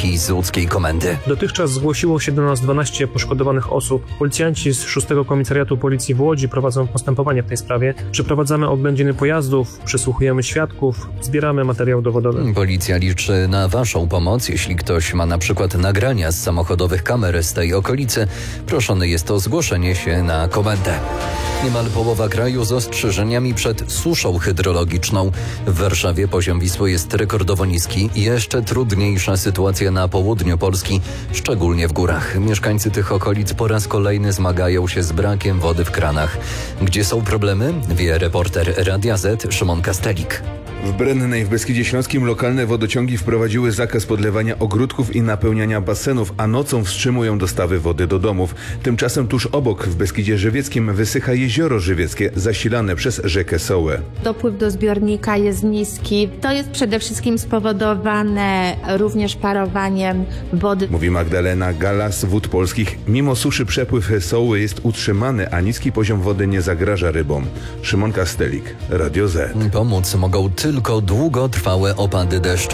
Kowalski z łódzkiej komendy. Dotychczas zgłosiło się do nas 12 poszkodowanych osób. Policjanci z 6 Komisariatu Policji w Łodzi prowadzą postępowanie w tej sprawie. Przeprowadzamy oględziny pojazdów, przesłuchujemy świadków, zbieramy materiał dowodowy. Policja liczy na Waszą pomoc. Jeśli ktoś ma na przykład nagrania z samochodowych kamer z tej okolicy, proszony jest o zgłoszenie się na komendę. Niemal połowa kraju z ostrzeżeniami przed suszą hydrologiczną. W Warszawie poziom Wisły jest rekordowo niski i jeszcze trudniejsza sytuacja na południu Polski, szczególnie w górach. Mieszkańcy tych okolic po raz kolejny zmagają się z brakiem wody w kranach. Gdzie są problemy? Wie reporter Radia Z Szymon Kastelik. W Brennej w Beskidzie Śląskim lokalne wodociągi wprowadziły zakaz podlewania ogródków i napełniania basenów, a nocą wstrzymują dostawy wody do domów. Tymczasem tuż obok w Beskidzie Żywieckim wysycha jezioro żywieckie zasilane przez rzekę Sołę. Dopływ do zbiornika jest niski. To jest przede wszystkim spowodowane również parowaniem wody. Mówi Magdalena Gala z Wód Polskich. Mimo suszy przepływ Soły jest utrzymany, a niski poziom wody nie zagraża rybom. Szymon Kastelik, Radio Z. Pomóc mogą tylko długotrwałe opady deszczu.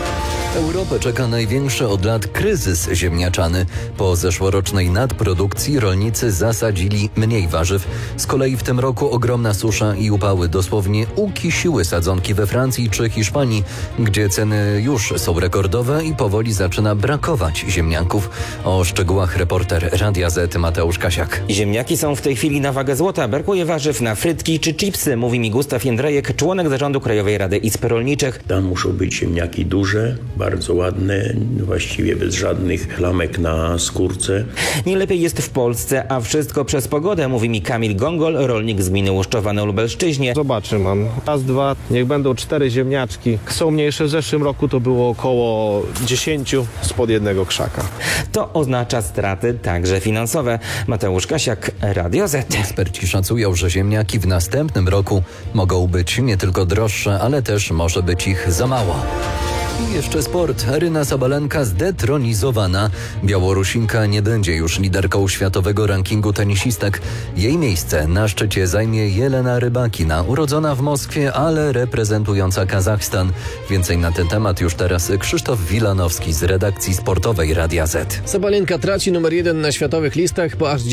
Europę czeka największy od lat kryzys ziemniaczany. Po zeszłorocznej nadprodukcji rolnicy zasadzili mniej warzyw. Z kolei w tym roku ogromna susza i upały dosłownie ukisiły sadzonki we Francji czy Hiszpanii, gdzie ceny już są rekordowe i powoli zaczyna brakować ziemniaków. O szczegółach reporter Radia Z Mateusz Kasiak. Ziemniaki są w tej chwili na wagę złota. Brakuje warzyw na frytki czy chipsy, mówi mi Gustaw Jędrejek, członek zarządu Krajowej Rady Izb Rolniczych. Tam muszą być ziemniaki duże, bardzo ładne, właściwie bez żadnych plamek na skórce. Nie lepiej jest w Polsce, a wszystko przez pogodę, mówi mi Kamil Gongol, rolnik z gminy Łuszczowa na Lubelszczyźnie. Zobaczy mam. Raz, dwa, niech będą 4 ziemniaczki. Są mniejsze, w zeszłym roku to było około 10 spod jednego krzaka. To oznacza straty także finansowe. Mateusz Kasiak, Radio Z. Eksperci szacują, że ziemniaki w następnym roku mogą być nie tylko droższe, ale też może być ich za mało. I jeszcze sport. Aryna Sabalenka zdetronizowana. Białorusinka nie będzie już liderką światowego rankingu tenisistek. Jej miejsce na szczycie zajmie Jelena Rybakina, urodzona w Moskwie, ale reprezentująca Kazachstan. Więcej na ten temat już teraz Krzysztof Wilanowski z redakcji sportowej Radia Z. Sabalenka traci numer 1 na światowych listach po aż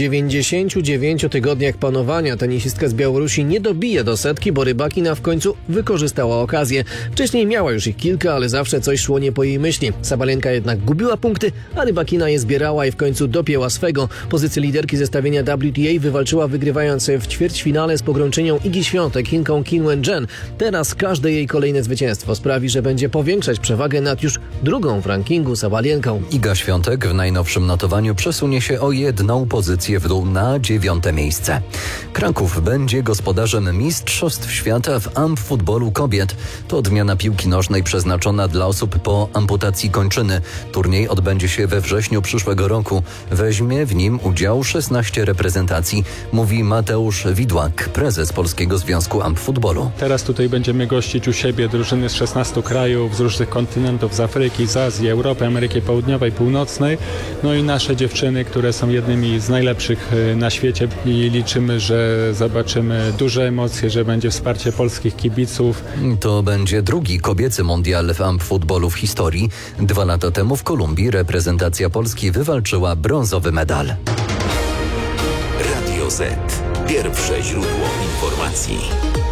99 tygodniach panowania. Tenisistka z Białorusi nie dobije do setki, bo Rybakina w końcu wykorzystała okazję. Wcześniej miała już ich kilka, ale zawsze coś szło nie po jej myśli. Sabalenka jednak gubiła punkty, a Rybakina je zbierała i w końcu dopięła swego. Pozycję liderki zestawienia WTA wywalczyła, wygrywając w ćwierćfinale z pogromczynią Igi Świątek, Chinką Qin Wen-jen. Teraz każde jej kolejne zwycięstwo sprawi, że będzie powiększać przewagę nad już drugą w rankingu Sabalenką. Iga Świątek w najnowszym notowaniu przesunie się o 1 pozycję w dół na 9. miejsce. Kraków będzie gospodarzem Mistrzostw Świata w ampfutbolu kobiet. To odmiana piłki nożnej przeznaczona dla osób po amputacji kończyny. Turniej odbędzie się we wrześniu przyszłego roku. Weźmie w nim udział 16 reprezentacji, mówi Mateusz Widłak, prezes Polskiego Związku Ampfutbolu. Teraz tutaj będziemy gościć u siebie drużyny z 16 krajów, z różnych kontynentów, z Afryki, z Azji, Europy, Ameryki Południowej, Północnej. No i nasze dziewczyny, które są jednymi z najlepszych na świecie i liczymy, że zobaczymy duże emocje, że będzie wsparcie polskich kibiców. To będzie drugi kobiecy mundial w ampfutbolu w historii. 2 lata temu w Kolumbii reprezentacja Polski wywalczyła brązowy medal. Radio Z. Pierwsze źródło informacji.